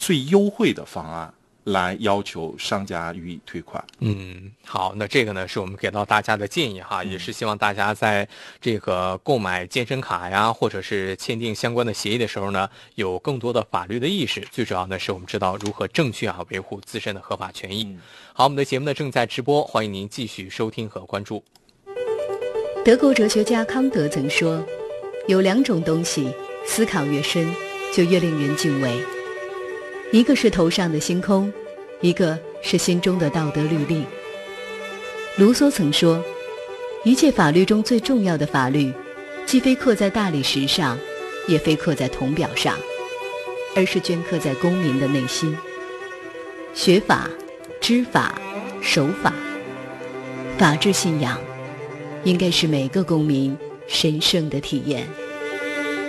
最优惠的方案来要求商家予以退款。 好，那这个呢是我们给到大家的建议哈，也是希望大家在这个购买健身卡呀，或者是签订相关的协议的时候呢，有更多的法律的意识。最主要呢是我们知道如何正确维护自身的合法权益。好，我们的节目呢正在直播，欢迎您继续收听和关注。 德国哲学家康德曾说，有2种东西，思考越深，就越令人敬畏。一个是头上的星空，一个是心中的道德律令。卢梭曾说，一切法律中最重要的法律，既非刻在大理石上，也非刻在铜表上，而是镌刻在公民的内心。学法、知法、守法，法治信仰应该是每个公民神圣的体验。